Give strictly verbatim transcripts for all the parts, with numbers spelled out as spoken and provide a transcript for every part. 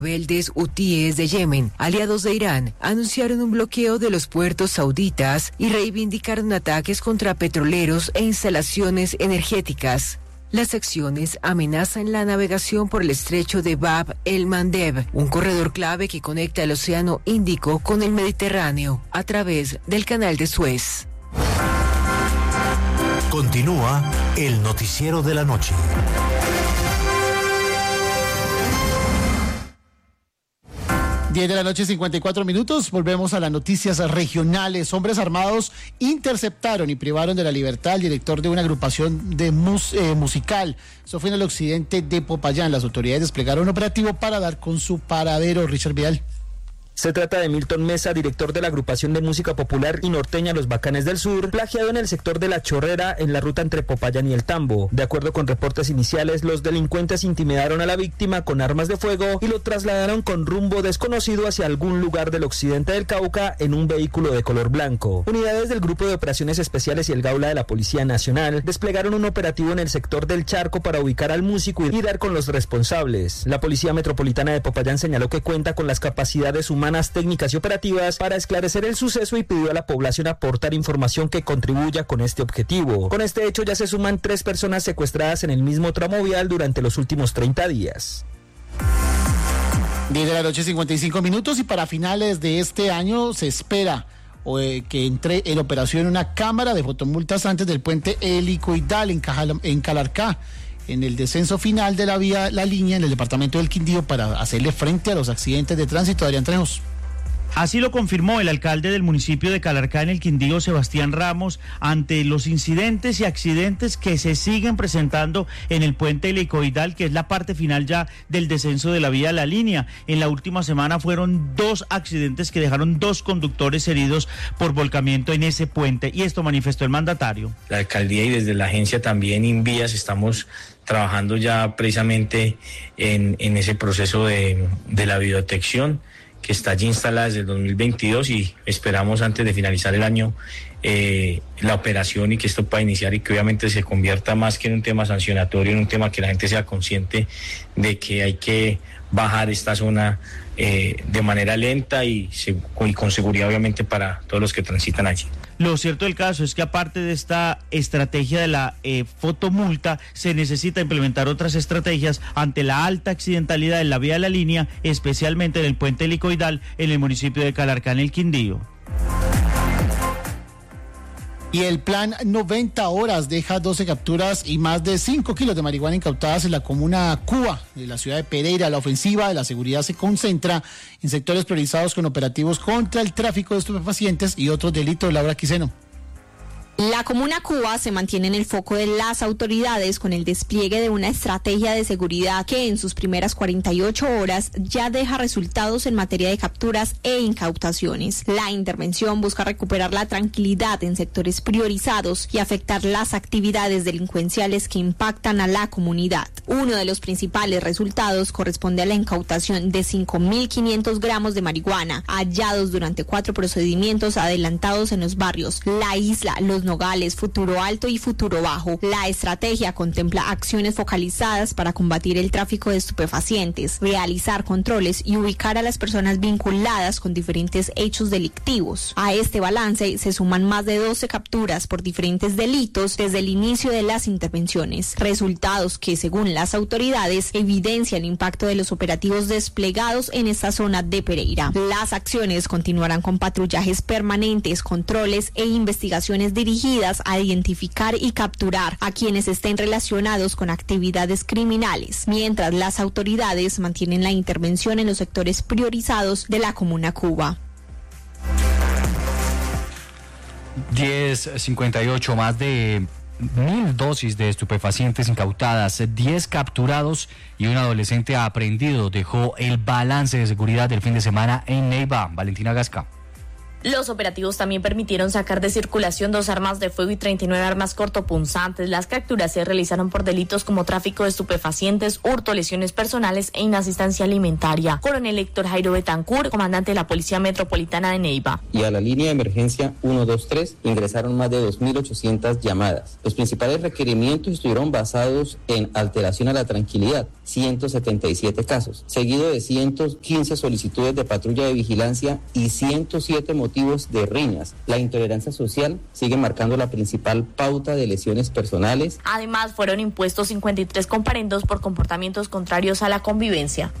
Rebeldes hutíes de Yemen, aliados de Irán, anunciaron un bloqueo de los puertos sauditas y reivindicaron ataques contra petroleros e instalaciones energéticas. Las acciones amenazan la navegación por el estrecho de Bab el-Mandeb, un corredor clave que conecta el Océano Índico con el Mediterráneo a través del Canal de Suez. Continúa el noticiero de la noche. diez de la noche, cincuenta y cuatro minutos. Volvemos a las noticias regionales. Hombres armados interceptaron y privaron de la libertad al director de una agrupación de mus, eh, musical. Eso fue en el occidente de Popayán. Las autoridades desplegaron un operativo para dar con su paradero. Richard Vidal. Se trata de Milton Mesa, director de la agrupación de música popular y norteña Los Bacanes del Sur, plagiado en el sector de La Chorrera, en la ruta entre Popayán y El Tambo. De acuerdo con reportes iniciales, los delincuentes intimidaron a la víctima con armas de fuego y lo trasladaron con rumbo desconocido hacia algún lugar del occidente del Cauca en un vehículo de color blanco. Unidades del Grupo de Operaciones Especiales y el Gaula de la Policía Nacional desplegaron un operativo en el sector del Charco para ubicar al músico y dar con los responsables. La Policía Metropolitana de Popayán señaló que cuenta con las capacidades humanas, técnicas y operativas para esclarecer el suceso y pidió a la población aportar información que contribuya con este objetivo. Con este hecho ya se suman tres personas secuestradas en el mismo tramo vial durante los últimos treinta días. diez de la noche, cincuenta y cinco minutos, y para finales de este año se espera eh, que entre en operación una cámara de fotomultas antes del puente helicoidal en, Cajal, en Calarcá, en el descenso final de la vía La Línea en el departamento del Quindío, para hacerle frente a los accidentes de tránsito. Adrián Trejos. Así lo confirmó el alcalde del municipio de Calarcá en el Quindío, Sebastián Ramos, ante los incidentes y accidentes que se siguen presentando en el puente helicoidal, que es la parte final ya del descenso de la vía La Línea. En la última semana fueron dos accidentes que dejaron dos conductores heridos por volcamiento en ese puente, y esto manifestó el mandatario. La alcaldía y desde la agencia también Invías estamos trabajando ya precisamente en, en ese proceso de, de la videodetección, que está allí instalada desde el dos mil veintidós, y esperamos antes de finalizar el año eh, la operación y que esto pueda iniciar y que obviamente se convierta más que en un tema sancionatorio, en un tema que la gente sea consciente de que hay que bajar esta zona eh, de manera lenta y, y con seguridad obviamente para todos los que transitan allí. Lo cierto del caso es que aparte de esta estrategia de la eh, fotomulta, se necesita implementar otras estrategias ante la alta accidentalidad en la vía de La Línea, especialmente en el puente helicoidal en el municipio de Calarcá, en el Quindío. Y el plan noventa horas deja doce capturas y más de cinco kilos de marihuana incautadas en la comuna Cuba, de la ciudad de Pereira. La ofensiva de la seguridad se concentra en sectores priorizados con operativos contra el tráfico de estupefacientes y otros delitos. Laura Quiseno. La comuna Cuba se mantiene en el foco de las autoridades con el despliegue de una estrategia de seguridad que en sus primeras cuarenta y ocho horas ya deja resultados en materia de capturas e incautaciones. La intervención busca recuperar la tranquilidad en sectores priorizados y afectar las actividades delincuenciales que impactan a la comunidad. Uno de los principales resultados corresponde a la incautación de cinco mil quinientos gramos de marihuana, hallados durante cuatro procedimientos adelantados en los barrios La Isla, Los Nogales, Futuro Alto y Futuro Bajo. La estrategia contempla acciones focalizadas para combatir el tráfico de estupefacientes, realizar controles y ubicar a las personas vinculadas con diferentes hechos delictivos. A este balance se suman más de doce capturas por diferentes delitos desde el inicio de las intervenciones, resultados que, según las autoridades, evidencian el impacto de los operativos desplegados en esta zona de Pereira. Las acciones continuarán con patrullajes permanentes, controles e investigaciones dirigidas a identificar y capturar a quienes estén relacionados con actividades criminales, mientras las autoridades mantienen la intervención en los sectores priorizados de la comuna Cuba. diez cincuenta y ocho, más de mil dosis de estupefacientes incautadas, diez capturados y un adolescente aprehendido. Dejó el balance de seguridad del fin de semana en Neiva. Valentina Gasca. Los operativos también permitieron sacar de circulación dos armas de fuego y treinta y nueve armas cortopunzantes. Las capturas se realizaron por delitos como tráfico de estupefacientes, hurto, lesiones personales e inasistencia alimentaria. Coronel Héctor Jairo Betancur, comandante de la Policía Metropolitana de Neiva. Y a la línea de emergencia ciento veintitrés ingresaron más de dos mil ochocientas llamadas. Los principales requerimientos estuvieron basados en alteración a la tranquilidad, ciento setenta y siete casos, seguido de ciento quince solicitudes de patrulla de vigilancia y ciento siete motivos de riñas. La intolerancia social sigue marcando la principal pauta de lesiones personales. Además, fueron impuestos cincuenta y tres comparendos por comportamientos contrarios a la convivencia.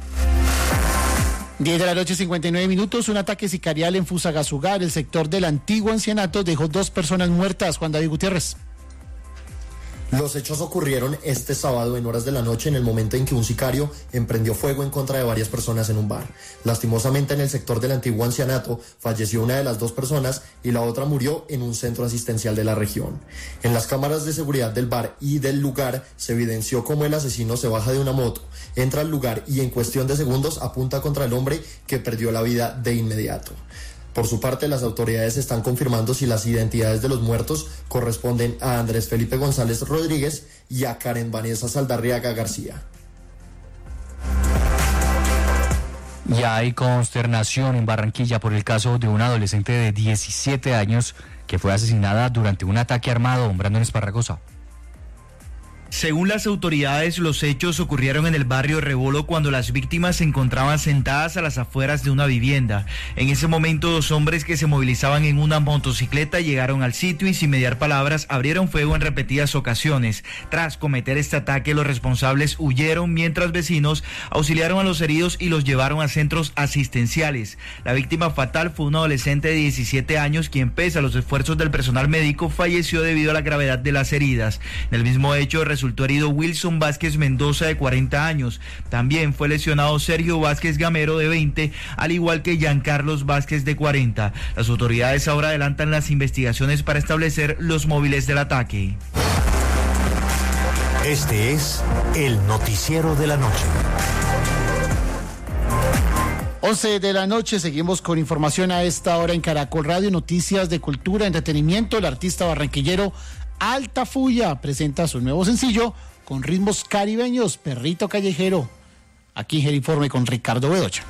diez de la noche, cincuenta y nueve minutos. Un ataque sicarial en Fusagasugá, el sector del antiguo ancianato, dejó dos personas muertas. Juan David Gutiérrez. Los hechos ocurrieron este sábado en horas de la noche, en el momento en que un sicario emprendió fuego en contra de varias personas en un bar. Lastimosamente, en el sector del antiguo ancianato falleció una de las dos personas y la otra murió en un centro asistencial de la región. En las cámaras de seguridad del bar y del lugar se evidenció cómo el asesino se baja de una moto, entra al lugar y en cuestión de segundos apunta contra el hombre, que perdió la vida de inmediato. Por su parte, las autoridades están confirmando si las identidades de los muertos corresponden a Andrés Felipe González Rodríguez y a Karen Vanessa Saldarriaga García. Ya hay consternación en Barranquilla por el caso de una adolescente de diecisiete años que fue asesinada durante un ataque armado. Brandon Esparragosa. Según las autoridades, los hechos ocurrieron en el barrio Rebolo cuando las víctimas se encontraban sentadas a las afueras de una vivienda. En ese momento, dos hombres que se movilizaban en una motocicleta llegaron al sitio y sin mediar palabras abrieron fuego en repetidas ocasiones. Tras cometer este ataque, los responsables huyeron mientras vecinos auxiliaron a los heridos y los llevaron a centros asistenciales. La víctima fatal fue una adolescente de diecisiete años quien, pese a los esfuerzos del personal médico, falleció debido a la gravedad de las heridas. En el mismo hecho, resultó herido Wilson Vázquez Mendoza, de cuarenta años. También fue lesionado Sergio Vázquez Gamero, de veinte, al igual que Giancarlos Vázquez, de cuarenta. Las autoridades ahora adelantan las investigaciones para establecer los móviles del ataque. Este es el noticiero de la noche. once de la noche, seguimos con información a esta hora en Caracol Radio, noticias de cultura, entretenimiento. El artista barranquillero Altafulla presenta su nuevo sencillo con ritmos caribeños, Perrito Callejero. Aquí el informe con Ricardo Bedoya.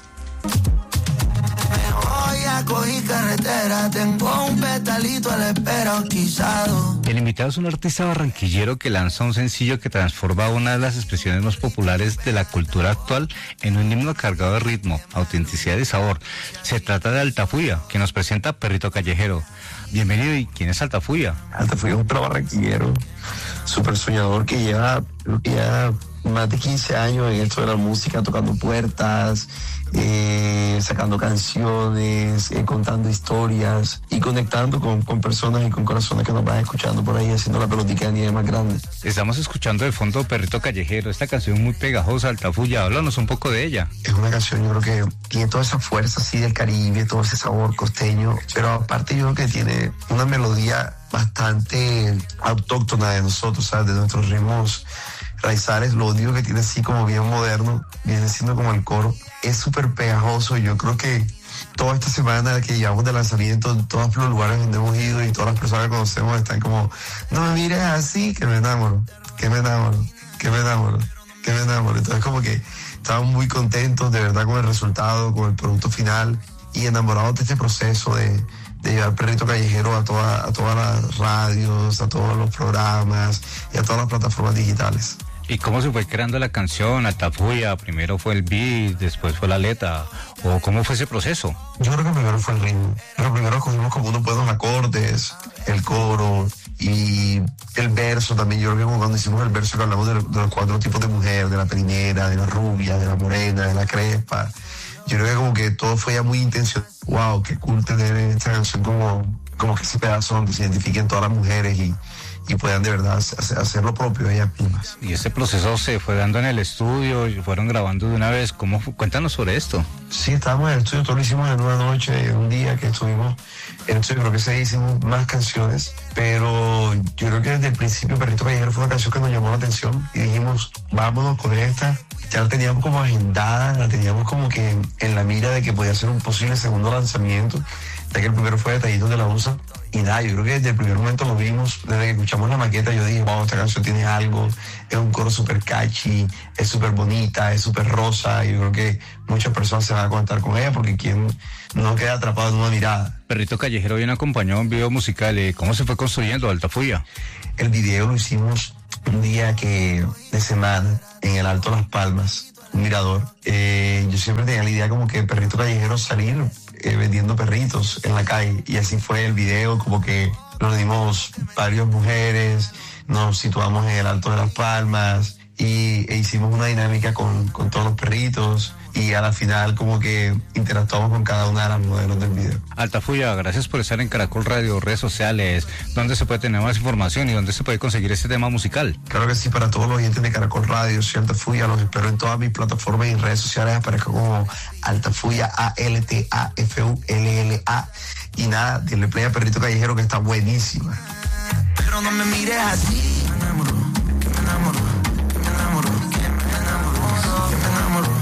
Cogí carretera, tengo un petalito a la espera, quizado. El invitado es un artista barranquillero que lanza un sencillo que transforma una de las expresiones más populares de la cultura actual en un himno cargado de ritmo, autenticidad y sabor. Se trata de Altafulla, que nos presenta Perrito Callejero. Bienvenido. ¿Y quién es Altafulla? Altafulla es un pro barranquillero, súper soñador, que lleva, lleva más de quince años en esto de la música, tocando puertas, eh, sacando canciones, eh, contando historias y conectando con, con personas y con corazones que nos van escuchando por ahí, haciendo la pelotica a nivel más grande. Estamos escuchando de fondo Perrito Callejero, esta canción muy pegajosa, Altafulla. Háblanos un poco de ella. Es una canción, yo creo que tiene toda esa fuerza así del Caribe, todo ese sabor costeño, pero aparte yo creo que tiene una melodía bastante autóctona de nosotros, ¿sabes? De nuestros ritmos raizales. Lo único que tiene así como bien moderno viene siendo como el coro. Es súper pegajoso. Yo creo que toda esta semana que llevamos de lanzamiento, en todos los lugares donde hemos ido y todas las personas que conocemos están como, no me mires así, que me enamoro, que me enamoro, que me enamoro, que me enamoro. Entonces como que estamos muy contentos de verdad con el resultado, con el producto final y enamorados de este proceso de de llevar Perrito Callejero a, toda, a todas las radios, a todos los programas y a todas las plataformas digitales. ¿Y cómo se fue creando la canción, Altafulla? ¿Primero fue el beat, después fue la letra? ¿O cómo fue ese proceso? Yo creo que primero fue el ritmo. Pero primero cogimos como unos buenos acordes, el coro y el verso también. Yo creo que cuando hicimos el verso que hablamos de, de los cuatro tipos de mujer, de la primera, de la rubia, de la morena, de la crespa. Yo creo que como que todo fue ya muy intencional. Wow, qué cool tener esta canción como, como que ese pedazo donde se identifiquen todas las mujeres y, y puedan de verdad hacer, hacer lo propio ellas mismas. Y este proceso se fue dando en el estudio, y fueron grabando de una vez. ¿Cómo fue? Cuéntanos sobre esto. Sí, estábamos en el estudio, todo lo hicimos en una noche, en un día que estuvimos en el estudio. Creo que se hicimos más canciones, pero yo creo que desde el principio Perrito Callejero fue una canción que nos llamó la atención y dijimos, vámonos con esta. Ya la teníamos como agendada, la teníamos como que en, en la mira de que podía ser un posible segundo lanzamiento, ya que el primero fue Detallitos de la U S A. Y nada, yo creo que desde el primer momento lo vimos, desde que escuchamos la maqueta, yo dije, wow, esta canción tiene algo, es un coro súper catchy, es súper bonita, es súper rosa, y yo creo que muchas personas se van a conectar con ella, porque quien no queda atrapado en una mirada. Perrito Callejero viene acompañado en un video musical. ¿Cómo se fue construyendo Altafulla? El video lo hicimos un día que de semana en el Alto Las Palmas, un mirador. Eh, yo siempre tenía la idea como que perrito callejero salir eh, vendiendo perritos en la calle, y así fue el video, como que nos dimos varias mujeres, nos situamos en el Alto de Las Palmas y e hicimos una dinámica con, con todos los perritos, y a la final como que interactuamos con cada una de las modelos del video. Altafulla, gracias por estar en Caracol Radio, redes sociales, ¿dónde se puede tener más información y dónde se puede conseguir este tema musical? Claro que sí, para todos los oyentes de Caracol Radio, soy Altafulla, los espero en todas mis plataformas y redes sociales, aparezco como Altafulla, A L T A F U L L A, y nada, denle play a Perrito Callejero, que está buenísima. Pero no me mires así, me enamoró, que me enamoró, que me enamoró, que me enamoró, que me enamoró.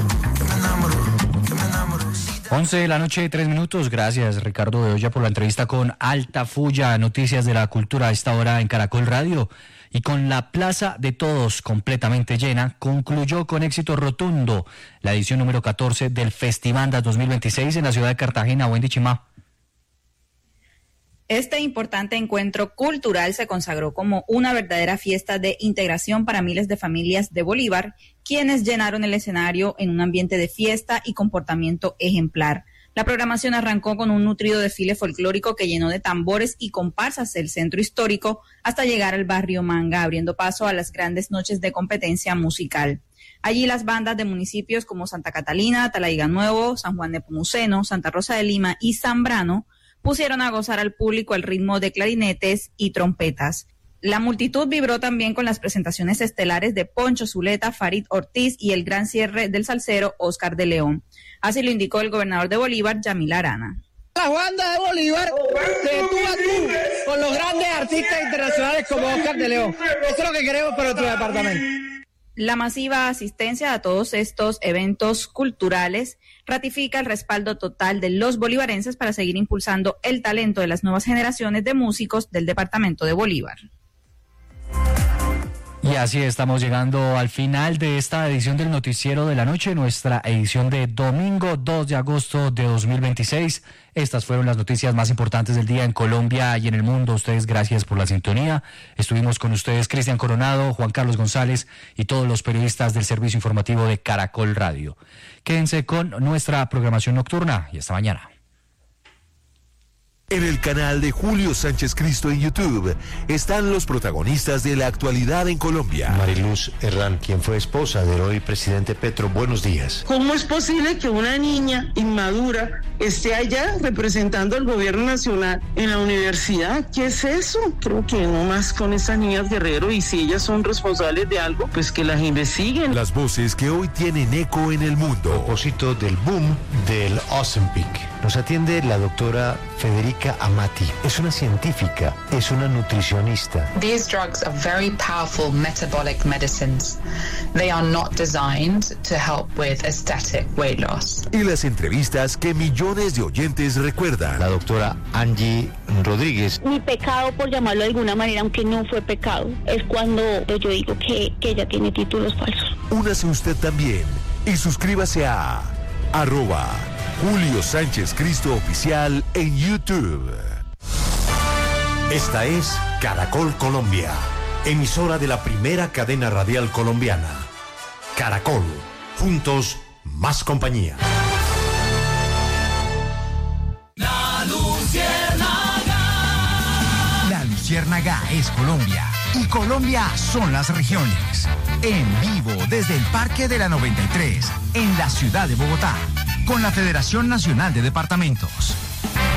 once de la noche, tres minutos. Gracias, Ricardo de Olla, por la entrevista con Altafulla. Noticias de la cultura a esta hora en Caracol Radio. Y con la Plaza de Todos completamente llena, concluyó con éxito rotundo la edición número catorce del Festivandas dos mil veintiséis en la ciudad de Cartagena. Wendy Chimá. Este importante encuentro cultural se consagró como una verdadera fiesta de integración para miles de familias de Bolívar, quienes llenaron el escenario en un ambiente de fiesta y comportamiento ejemplar. La programación arrancó con un nutrido desfile folclórico que llenó de tambores y comparsas el centro histórico hasta llegar al barrio Manga, abriendo paso a las grandes noches de competencia musical. Allí las bandas de municipios como Santa Catalina, Talaiga Nuevo, San Juan de Pomuceno, Santa Rosa de Lima y Zambrano pusieron a gozar al público al ritmo de clarinetes y trompetas. La multitud vibró también con las presentaciones estelares de Poncho Zuleta, Farid Ortiz y el gran cierre del salsero Oscar de León. Así lo indicó el gobernador de Bolívar, Yamil Arana. La banda de Bolívar de tú a tú con los grandes artistas internacionales como Oscar de León. Eso es lo que queremos para nuestro departamento. La masiva asistencia a todos estos eventos culturales ratifica el respaldo total de los bolivarenses para seguir impulsando el talento de las nuevas generaciones de músicos del departamento de Bolívar. Y así estamos llegando al final de esta edición del Noticiero de la Noche, nuestra edición de domingo dos de agosto de dos mil veintiséis. Estas fueron las noticias más importantes del día en Colombia y en el mundo. Ustedes, gracias por la sintonía. Estuvimos con ustedes Cristian Coronado, Juan Carlos González y todos los periodistas del servicio informativo de Caracol Radio. Quédense con nuestra programación nocturna y hasta mañana. En el canal de Julio Sánchez Cristo en YouTube están los protagonistas de la actualidad en Colombia. Mariluz Herrán, quien fue esposa del hoy presidente Petro, buenos días. ¿Cómo es posible que una niña inmadura esté allá representando al gobierno nacional en la universidad? ¿Qué es eso? Creo que no más con esas niñas Guerrero, y si ellas son responsables de algo, pues que las investiguen. Las voces que hoy tienen eco en el mundo. A propósito del boom del Ozempic, nos atiende la doctora Federica Amati. Es una científica, es una nutricionista. These drugs are very powerful metabolic medicines. They are not designed to help with aesthetic weight loss. Y las entrevistas que millones de oyentes recuerdan. La doctora Angie Rodríguez. Mi pecado, por llamarlo de alguna manera, aunque no fue pecado, es cuando yo digo que, que ella tiene títulos falsos. Únase usted también y suscríbase a arroba Julio Sánchez Cristo Oficial en YouTube. Esta es Caracol Colombia, emisora de la primera cadena radial colombiana. Caracol, juntos, más compañía. La Luciérnaga. La Luciérnaga es Colombia y Colombia son las regiones. En vivo desde el Parque de la noventa y tres, en la ciudad de Bogotá, con la Federación Nacional de Departamentos.